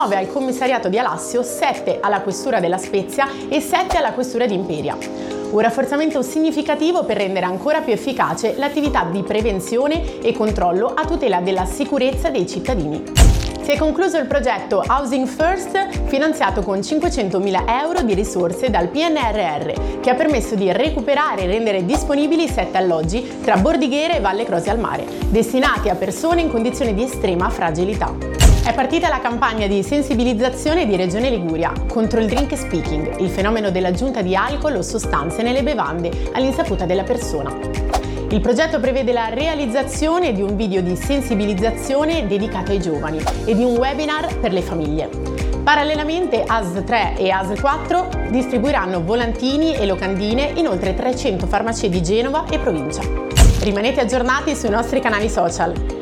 9 al commissariato di Alassio, 7 alla questura della Spezia e 7 alla questura di Imperia. Un rafforzamento significativo per rendere ancora più efficace l'attività di prevenzione e controllo a tutela della sicurezza dei cittadini. Si è concluso il progetto Housing First, finanziato con 500.000 euro di risorse dal PNRR, che ha permesso di recuperare e rendere disponibili 7 alloggi tra Bordighera e Valle Croce al Mare, destinati a persone in condizioni di estrema fragilità. È partita la campagna di sensibilizzazione di Regione Liguria contro il drink speaking, il fenomeno dell'aggiunta di alcol o sostanze nelle bevande all'insaputa della persona. Il progetto prevede la realizzazione di un video di sensibilizzazione dedicato ai giovani e di un webinar per le famiglie. Parallelamente ASL 3 e ASL 4 distribuiranno volantini e locandine in oltre 300 farmacie di Genova e provincia. Rimanete aggiornati sui nostri canali social.